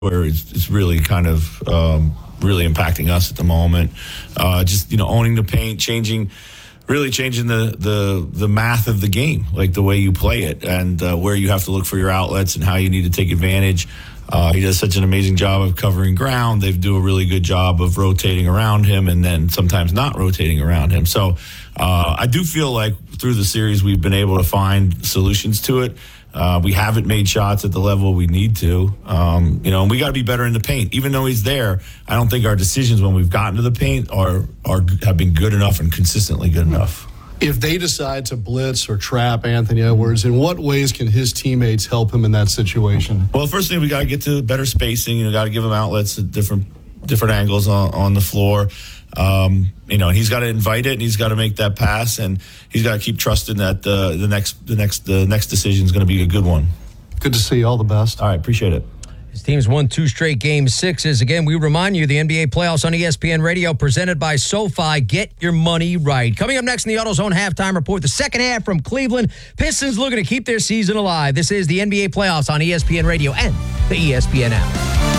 where it's really kind of really impacting us at the moment. Just owning the paint, really changing the math of the game, like the way you play it, and where you have to look for your outlets and how you need to take advantage. He does such an amazing job of covering ground. They do a really good job of rotating around him and then sometimes not rotating around him. So I do feel like through the series we've been able to find solutions to it. We haven't made shots at the level we need to, and we got to be better in the paint. Even though he's there, I don't think our decisions when we've gotten to the paint have been good enough and consistently good enough. If they decide to blitz or trap Anthony Edwards, in what ways can his teammates help him in that situation? Well, first thing, we got to get to better spacing. Got to give him outlets at different angles on the floor. He's got to invite it, and he's got to make that pass, and he's got to keep trusting that the next decision is going to be a good one. Good to see you. All the best. All right, appreciate it. His team's won 2 straight Game 6s. Again, we remind you, the NBA playoffs on ESPN Radio, presented by SoFi. Get your money right. Coming up next in the AutoZone halftime report, the second half from Cleveland. Pistons looking to keep their season alive. This is the NBA playoffs on ESPN Radio and the ESPN app.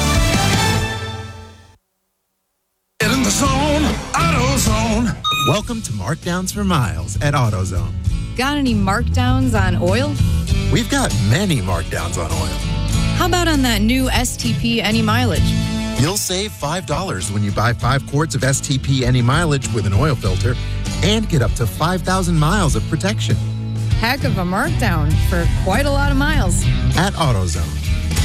Get in the zone, AutoZone. Welcome to Markdowns for Miles at AutoZone. Got any markdowns on oil? We've got many markdowns on oil. How about on that new STP Any Mileage? You'll save $5 when you buy 5 quarts of STP Any Mileage with an oil filter and get up to 5,000 miles of protection. Heck of a markdown for quite a lot of miles. At AutoZone.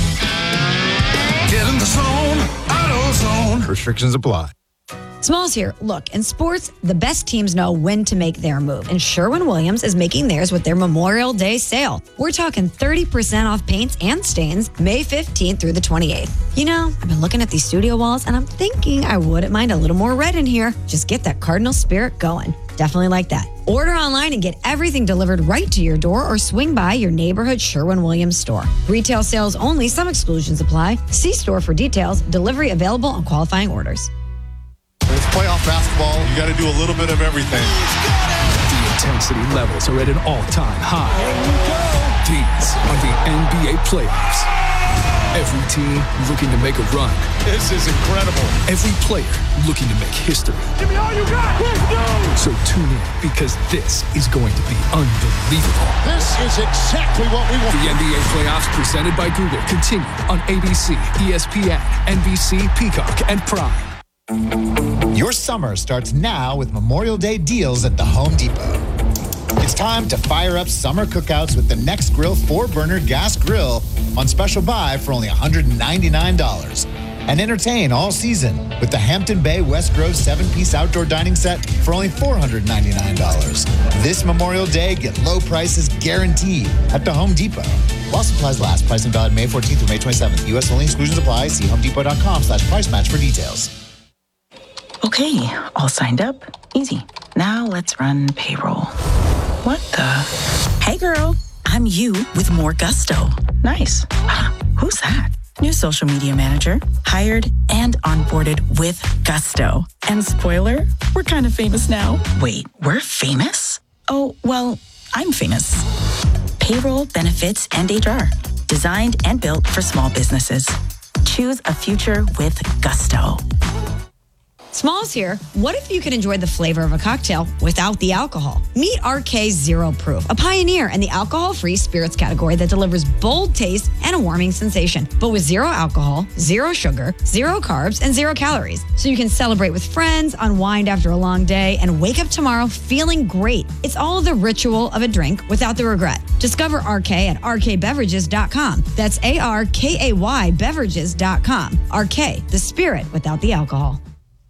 Get in the zone, AutoZone. Restrictions apply. Smalls here. Look, in sports, the best teams know when to make their move, and Sherwin-Williams is making theirs with their Memorial Day sale. We're talking 30% off paints and stains May 15th through the 28th. I've been looking at these studio walls, and I'm thinking I wouldn't mind a little more red in here. Just get that Cardinal spirit going. Definitely like that. Order online and get everything delivered right to your door or swing by your neighborhood Sherwin-Williams store. Retail sales only. Some exclusions apply. See store for details. Delivery available on qualifying orders. It's playoff basketball. You got to do a little bit of everything. The intensity levels are at an all-time high. These are the NBA playoffs. Every team looking to make a run. This is incredible. Every player looking to make history. Give me all you got. Let's go. So tune in, because this is going to be unbelievable. This is exactly what we want. The NBA playoffs presented by Google continue on ABC, ESPN, NBC, Peacock, and Prime. Your summer starts now with Memorial Day deals at the Home Depot. It's time to fire up summer cookouts with the Nextgrill 4-burner gas grill on special buy for only $199. And entertain all season with the Hampton Bay West Grove 7-piece outdoor dining set for only $499. This Memorial Day, get low prices guaranteed at the Home Depot. While supplies last, pricing valid May 14th through May 27th. U.S. only, exclusions apply. See homedepot.com/price match for details. Okay, all signed up. Easy. Now let's run payroll. What the? Hey girl, I'm you with more gusto. Nice. Who's that? New social media manager. Hired and onboarded with gusto. And spoiler, we're kind of famous now. Wait, we're famous? Oh, well, I'm famous. Payroll, benefits, and HR. Designed and built for small businesses. Choose a future with gusto. Smalls here. What if you could enjoy the flavor of a cocktail without the alcohol? Meet RK Zero Proof, a pioneer in the alcohol-free spirits category that delivers bold taste and a warming sensation, but with 0 alcohol, 0 sugar, 0 carbs, and 0 calories. So you can celebrate with friends, unwind after a long day, and wake up tomorrow feeling great. It's all the ritual of a drink without the regret. Discover RK at rkbeverages.com. That's ARKAY beverages.com. RK, the spirit without the alcohol.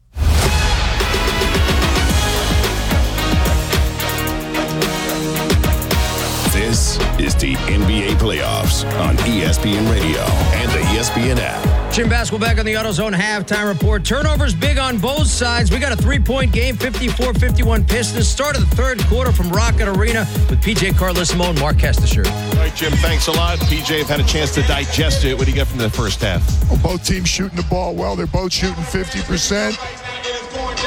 This is the NBA playoffs on ESPN Radio and the ESPN app. Jim Basketball back on the AutoZone halftime report. Turnovers big on both sides. We got a 3-point game, 54-51 Pistons. Start of the third quarter from Rocket Arena with PJ Carlesimo and Mark Kestisher. All right, Jim, thanks a lot. PJ, have had a chance to digest it. What do you get from the first half? Well, both teams shooting the ball well. They're both shooting 50%.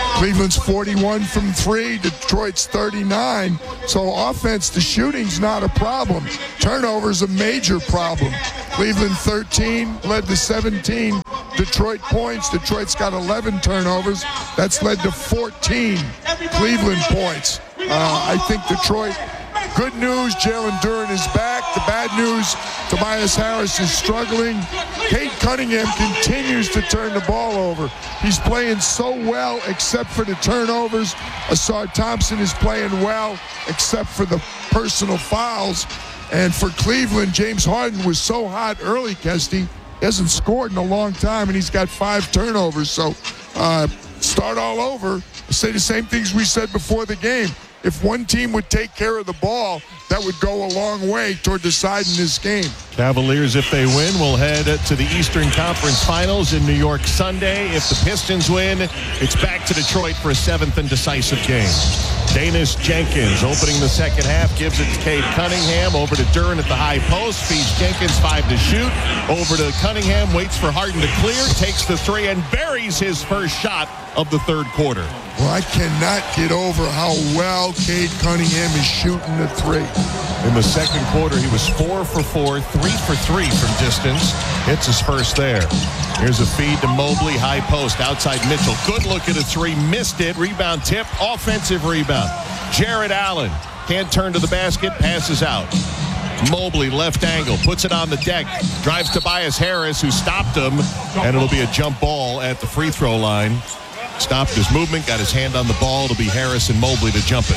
Cleveland's 41 from 3, Detroit's 39. So offense, the shooting's not a problem. Turnovers a major problem. Cleveland 13 led to 17 Detroit points. Detroit's got 11 turnovers. That's led to 14 Cleveland points. I think Detroit, good news, Jalen Duren is back. The bad news, Tobias Harris is struggling. Cade Cunningham continues to turn the ball over. He's playing so well except for the turnovers. Asar Thompson is playing well except for the personal fouls. And for Cleveland, James Harden was so hot early, Kesty. He hasn't scored in a long time, and he's got 5 turnovers. So start all over. Say the same things we said before the game. If one team would take care of the ball, that would go a long way toward deciding this game. Cavaliers, if they win, will head to the Eastern Conference Finals in New York Sunday. If the Pistons win, it's back to Detroit for a 7th and decisive game. Danis Jenkins opening the second half, gives it to Cade Cunningham. Over to Duren at the high post, feeds Jenkins 5 to shoot. Over to Cunningham, waits for Harden to clear, takes the 3 and buries his first shot of the third quarter. Well, I cannot get over how well Cade Cunningham is shooting the 3. In the second quarter, he was 4 for 4, 3 for 3 from distance. Hits his first there. Here's a feed to Mobley, high post, outside Mitchell. Good look at a 3, missed it. Rebound tip, offensive rebound. Jared Allen can't turn to the basket, passes out. Mobley, left angle, puts it on the deck, drives Tobias Harris, who stopped him, and it'll be a jump ball at the free throw line. Stopped his movement, got his hand on the ball. It'll be Harris and Mobley to jump it.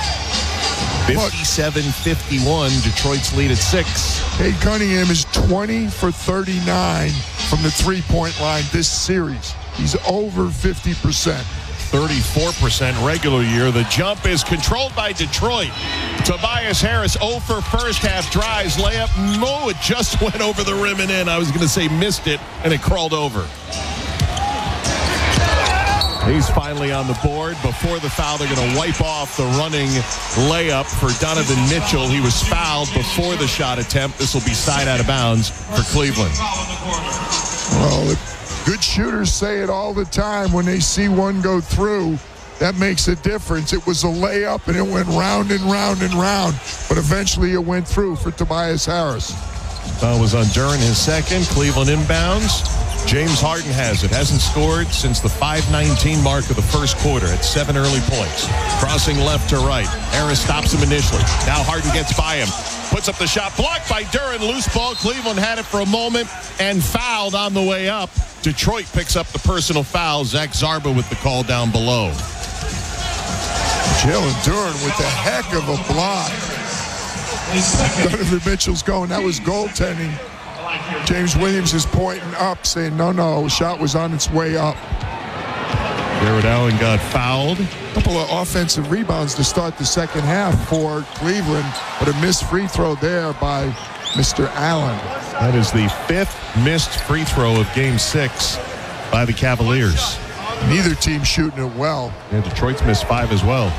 57-51, Detroit's lead at 6. Cade Cunningham is 20 for 39 from the three-point line this series. He's over 50%. 34% regular year. The jump is controlled by Detroit. Tobias Harris 0 for first half, drives, layup. No, it just went over the rim and in. I was going to say missed it, and it crawled over. He's finally on the board. Before the foul, they're going to wipe off the running layup for Donovan Mitchell. He was fouled before the shot attempt. This will be side out of bounds for Cleveland. Well, good shooters say it all the time when they see one go through. That makes a difference. It was a layup, and it went round and round and round. But eventually it went through for Tobias Harris. Foul was on Duren, his second. Cleveland inbounds. James Harden has it. Hasn't scored since the 5:19 mark of the first quarter at 7 early points. Crossing left to right. Harris stops him initially. Now Harden gets by him. Puts up the shot. Blocked by Duren. Loose ball. Cleveland had it for a moment and fouled on the way up. Detroit picks up the personal foul. Zach Zarba with the call down below. Jalen Duren with a heck of a block. Donovan Mitchell's going. That was goaltending. James Williams is pointing up, saying, no, shot was on its way up. Jared Allen got fouled. A couple of offensive rebounds to start the second half for Cleveland, but a missed free throw there by Mr. Allen. That is the 5th missed free throw of Game 6 by the Cavaliers. Neither team shooting it well. And Detroit's missed 5 as well.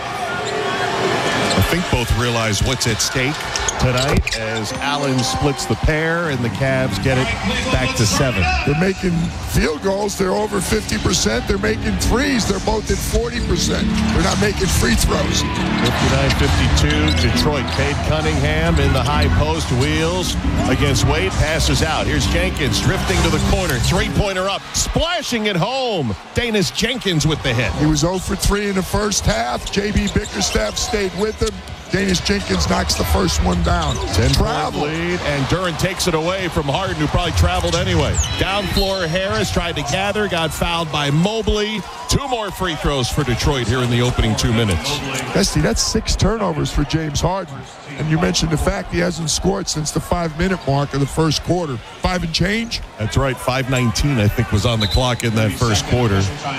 I think both realize what's at stake tonight as Allen splits the pair and the Cavs get it back to 7. They're making field goals. They're over 50%. They're making threes. They're both at 40%. They're not making free throws. 59-52, Detroit. Cade Cunningham in the high post, wheels against Wade, passes out. Here's Jenkins drifting to the corner. Three-pointer up, splashing it home. Danis Jenkins with the hit. He was 0 for 3 in the first half. J.B. Bickerstaff stayed with him. Danis Jenkins knocks the first one down. 10-point lead, and Duren takes it away from Harden, who probably traveled anyway. Down floor, Harris tried to gather, got fouled by Mobley. 2 more free throws for Detroit here in the opening 2 minutes. Esty, that's 6 turnovers for James Harden. And you mentioned the fact he hasn't scored since the 5-minute mark of the first quarter. 5 and change? That's right. 5:19, I think, was on the clock in that first quarter.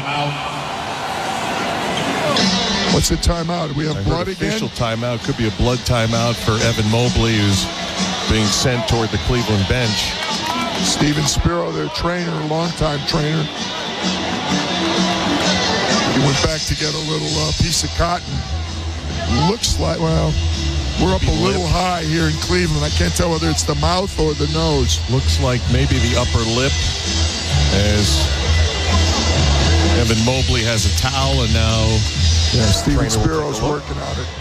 What's the timeout? Do we have blood again? Official timeout. Could be a blood timeout for Evan Mobley, who's being sent toward the Cleveland bench. Steven Spiro, their trainer, longtime trainer. He went back to get a little piece of cotton. Looks like, well, we're up a little high here in Cleveland. I can't tell whether it's the mouth or the nose. Looks like maybe the upper lip, as Evan Mobley has a towel, and now Steven Spiro's working on it.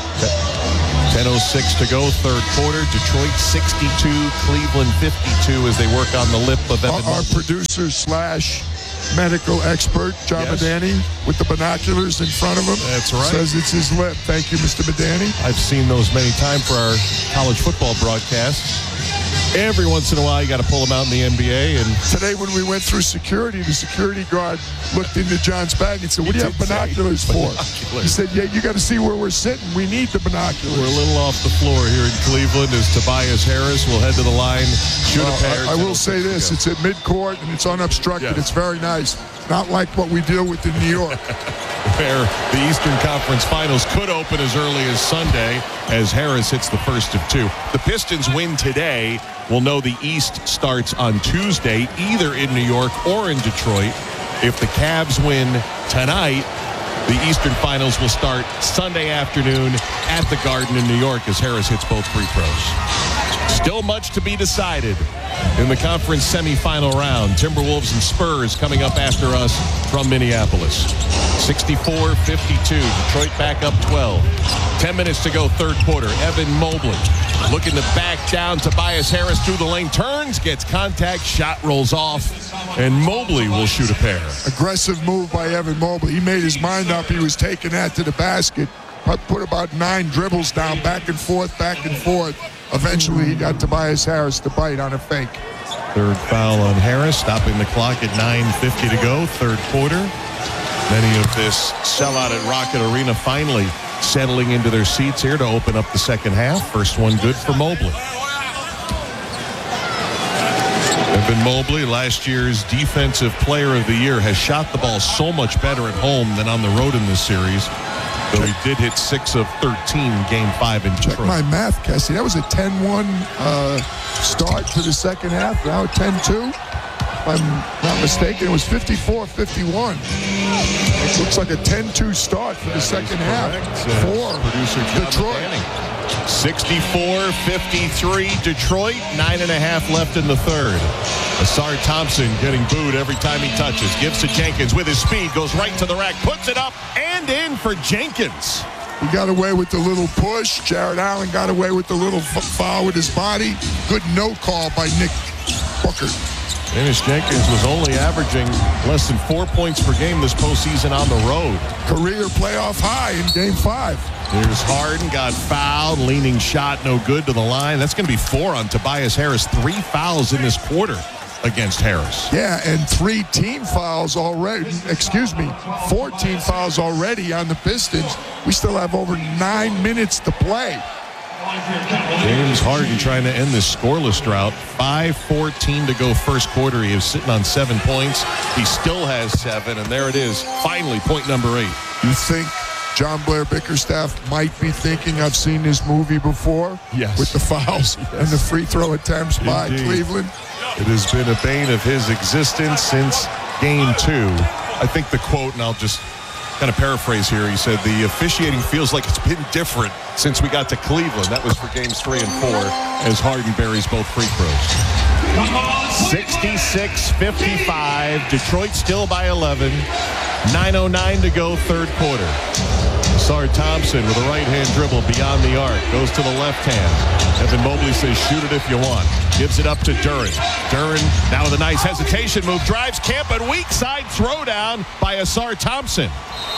10:06 to go, third quarter. Detroit 62, Cleveland 52 as they work on the lip of Evan Our Mobley. producer / medical expert, John Medani, with the binoculars in front of him. That's right. Says it's his lip. Thank you, Mr. Medani. I've seen those many times for our college football broadcasts. Every once in a while, you got to pull them out in the NBA. And today, when we went through security, the security guard looked into John's bag and said, "What do you have binoculars for?" He said, "Yeah, you got to see where we're sitting. We need the binoculars." We're a little off the floor here in Cleveland as Tobias Harris will head to the line, shoot a pair. I will say this: it's at midcourt and it's unobstructed. It's very nice. Not like what we deal with in New York. Where the Eastern Conference Finals could open as early as Sunday as Harris hits the first of two. The Pistons win today. We'll know the East starts on Tuesday, either in New York or in Detroit. If the Cavs win tonight, the Eastern Finals will start Sunday afternoon at the Garden in New York as Harris hits both free throws. Still much to be decided in the conference semifinal round. Timberwolves and Spurs coming up after us from Minneapolis. 64-52. Detroit back up 12. 10 minutes to go, third quarter. Evan Mobley looking to back down. Tobias Harris through the lane, turns, gets contact, shot rolls off, and Mobley will shoot a pair. Aggressive move by Evan Mobley. He made his mind up. He was taking that to the basket. Put about 9 dribbles down, back and forth, back and forth. Eventually, he got Tobias Harris to bite on a fake. Third foul on Harris, stopping the clock at 9:50 to go, third quarter. Many of this sellout at Rocket Arena finally settling into their seats here to open up the second half. First one good for Mobley. Evan Mobley, last year's Defensive Player of the Year, has shot the ball so much better at home than on the road in this series. Though he did hit 6 of 13 Game 5 in Detroit. Check my math, Cassie. That was a 10-1 start to the second half. Now a 10-2. If I'm not mistaken, it was 54-51. It looks like a 10-2 start for the second half for producer Detroit. 64-53 Detroit, 9.5 left in the third. Asar Thompson getting booed every time he touches. Gives to Jenkins with his speed, goes right to the rack, puts it up and in for Jenkins. He got away with the little push. Jared Allen got away with the little foul with his body. Good no call by Nick Booker. Dennis Jenkins was only averaging less than 4 points per game this postseason on the road. Career playoff high in Game 5. There's Harden, got fouled, leaning shot, no good to the line. That's going to be 4 on Tobias Harris. 3 fouls in this quarter against Harris. Yeah, and 3 team fouls already. 4 team fouls already on the Pistons. We still have over 9 minutes to play. James Harden trying to end this scoreless drought. 5:14 to go first quarter. He is sitting on 7 points. He still has 7, and there it is. Finally, point number 8. You think John Blair Bickerstaff might be thinking, I've seen this movie before? Yes. With the fouls and the free throw attempts by Cleveland? It has been a bane of his existence since Game 2. I think the quote, and I'll just kind of paraphrase here, he said, the officiating feels like it's been different since we got to Cleveland. That was for Games 3 and 4 as Harden buries both free throws. 66-55. Detroit still by 11. 9:09 to go, third quarter. Asar Thompson with a right-hand dribble beyond the arc. Goes to the left hand. Evan Mobley says, shoot it if you want. Gives it up to Duren. Duren now with a nice hesitation move. Drives Camp, but weak side throwdown by Asar Thompson.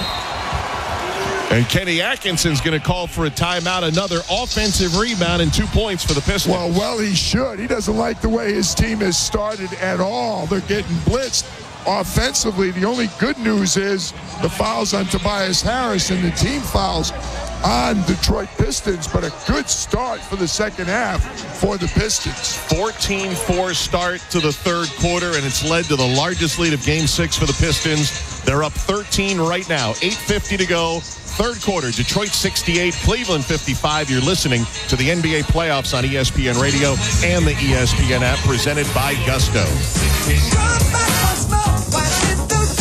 And Kenny Atkinson's going to call for a timeout. Another offensive rebound and 2 points for the Pistons. Well, he should. He doesn't like the way his team has started at all. They're getting blitzed offensively. The only good news is the fouls on Tobias Harris and the team fouls on Detroit Pistons, but a good start for the second half for the Pistons. 14-4 start to the third quarter, and it's led to the largest lead of Game 6 for the Pistons. They're up 13 right now. 8:50 to go. Third quarter, Detroit 68, Cleveland 55. You're listening to the NBA playoffs on ESPN Radio and the ESPN app, presented by Gusto.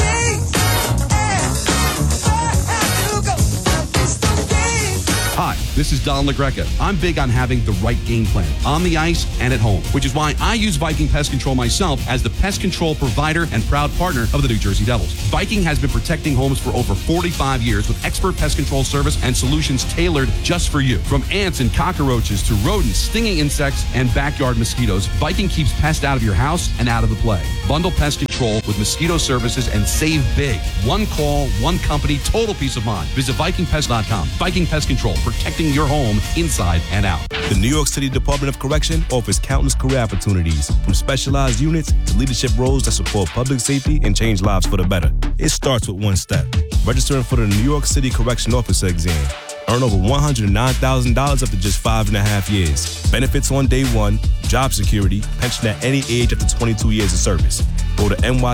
Hi, this is Don LaGreca. I'm big on having the right game plan on the ice and at home, which is why I use Viking Pest Control myself as the pest control provider and proud partner of the New Jersey Devils. Viking has been protecting homes for over 45 years with expert pest control service and solutions tailored just for you. From ants and cockroaches to rodents, stinging insects, and backyard mosquitoes, Viking keeps pests out of your house and out of the play. Bundle pest control with mosquito services and save big. One call, one company, total peace of mind. Visit VikingPest.com. Viking Pest Control, protecting your home inside and out. The New York City Department of Correction offers countless career opportunities, from specialized units to leadership roles that support public safety and change lives for the better. It starts with one step: registering for the New York City Correction Officer exam. Earn over $109,000 after just 5.5 years. Benefits on day one, job security, pension at any age up to 22 years of service. Go to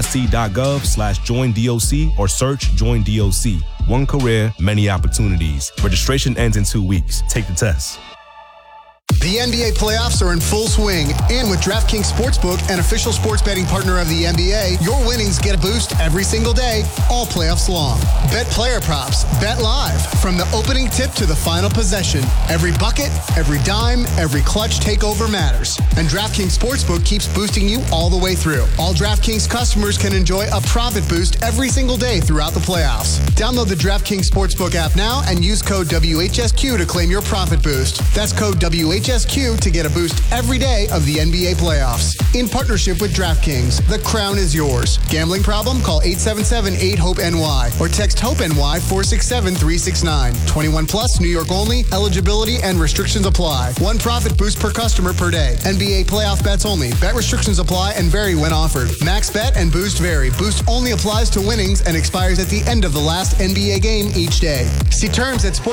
nyc.gov/joinDOC or search Join DOC. One career, many opportunities. Registration ends in 2 weeks. Take the test. The NBA playoffs are in full swing, and with DraftKings Sportsbook, an official sports betting partner of the NBA, your winnings get a boost every single day, all playoffs long. Bet player props, bet live, from the opening tip to the final possession. Every bucket, every dime, every clutch takeover matters. And DraftKings Sportsbook keeps boosting you all the way through. All DraftKings customers can enjoy a profit boost every single day throughout the playoffs. Download the DraftKings Sportsbook app now and use code WHSQ to claim your profit boost. That's code WHSQ to get a boost every day of the NBA playoffs. In partnership with DraftKings, the crown is yours. Gambling problem? Call 877-8-HOPE-NY or text HOPE-NY 467-369. 21 plus, New York only. Eligibility and restrictions apply. One profit boost per customer per day. NBA playoff bets only. Bet restrictions apply and vary when offered. Max bet and boost vary. Boost only applies to winnings and expires at the end of the last NBA game each day. See terms at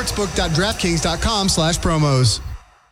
sportsbook.draftkings.com/promos.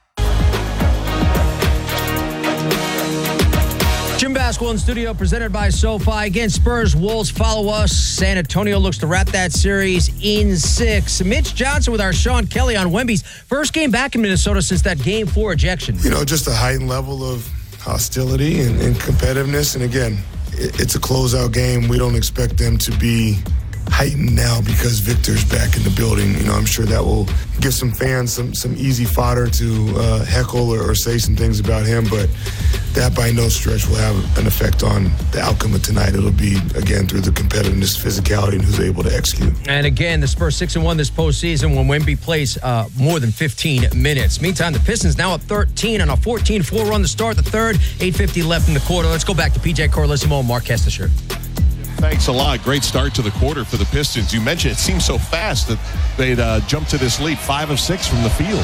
Jim Basketball in studio, presented by SoFi. Again, Spurs, Wolves, follow us. San Antonio looks to wrap that series in 6. Mitch Johnson with our Sean Kelly on Wemby's first game back in Minnesota since that Game 4 ejection. You know, just a heightened level of hostility and competitiveness. And again, it's a closeout game. We don't expect them to be heightened now because Victor's back in the building. You know, I'm sure that will give some fans some easy fodder to heckle or say some things about him, but that by no stretch will have an effect on the outcome of tonight. It'll be, again, through the competitiveness, physicality, and who's able to execute. And again, the Spurs 6-1 this postseason when Wemby plays more than 15 minutes. Meantime, the Pistons now up 13 on a 14-4 run to start the third. 8:50 left in the quarter. Let's go back to PJ Carlesimo and Mark Kestisher. Thanks a lot. Great start to the quarter for the Pistons. You mentioned it seemed so fast that they'd jumped to this lead, 5 of 6 from the field.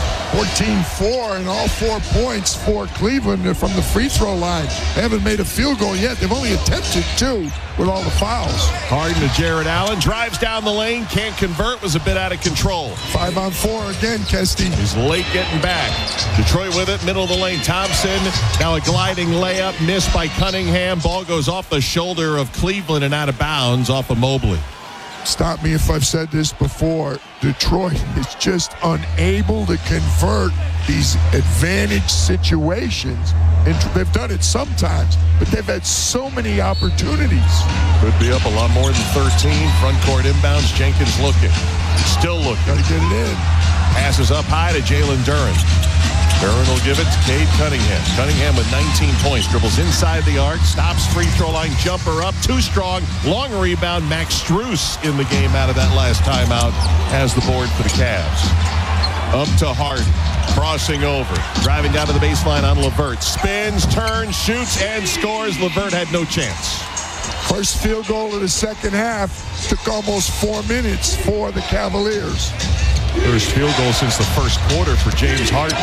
14-4 and all 4 points for Cleveland from the free throw line. They haven't made a field goal yet. They've only attempted 2 with all the fouls. Harden to Jared Allen. Drives down the lane. Can't convert. Was a bit out of control. 5 on 4 again, Kesty. He's late getting back. Detroit with it. Middle of the lane. Thompson. Now a gliding layup. Missed by Cunningham. Ball goes off the shoulder of Cleveland and out of bounds off of Mobley. Stop me if I've said this before. Detroit is just unable to convert these advantage situations. And they've done it sometimes, but they've had so many opportunities. Could be up a lot more than 13. Front court inbounds. Jenkins looking. Still looking. Got to get it in. Passes up high to Jalen Duren. Duren will give it to Cade Cunningham. Cunningham with 19 points. Dribbles inside the arc. Stops free throw line. Jumper up. Too strong. Long rebound. Max Strus in the game out of that last timeout. Has the board for the Cavs. Up to Harden. Crossing over. Driving down to the baseline on LeVert. Spins, turns, shoots, and scores. LeVert had no chance. First field goal of the second half. Took almost 4 minutes for the Cavaliers. First field goal since the first quarter for James Harden.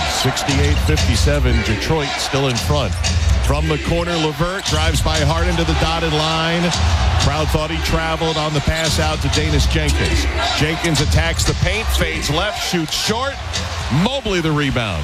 68-57. Detroit still in front. From the corner, LeVert drives by Harden to the dotted line. Crowd thought he traveled on the pass out to Danis Jenkins. Jenkins attacks the paint, fades left, shoots short. Mobley the rebound.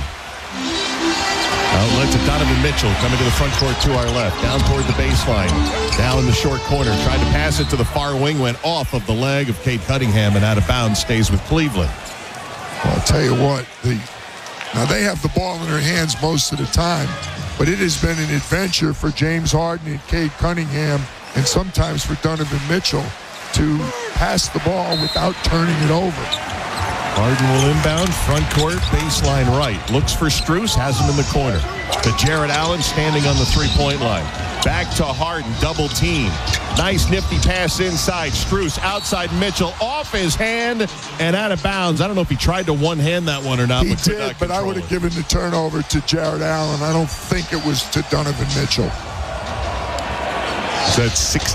Outlet to Donovan Mitchell coming to the front court to our left. Down toward the baseline. Down in the short corner. Tried to pass it to the far wing. Went off of the leg of Cade Cunningham and out of bounds. Stays with Cleveland. Well, I'll tell you what. Now they have the ball in their hands most of the time. But it has been an adventure for James Harden and Cade Cunningham, and sometimes for Donovan Mitchell, to pass the ball without turning it over. Harden will inbound, front court, baseline right. Looks for Strus, has him in the corner. To Jarrett Allen standing on the three-point line. Back to Harden, double team. Nice nifty pass inside. Strus outside Mitchell, off his hand and out of bounds. I don't know if he tried to one-hand that one or not. He did, but I would have given the turnover to Jarrett Allen. I don't think it was to Donovan Mitchell. So that's 16